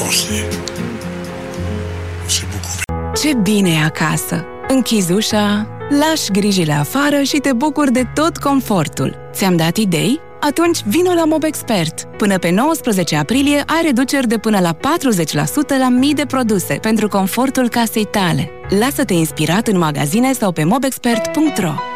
C'est beaucoup. Ce bine e acasă! Închizi ușa, lași grijile afară și te bucuri de tot confortul. Ți-am dat idei? Atunci vino la Mobexpert. Până pe 19 aprilie ai reduceri de până la 40% la mii de produse pentru confortul casei tale. Lasă-te inspirat în magazine sau pe mobexpert.ro.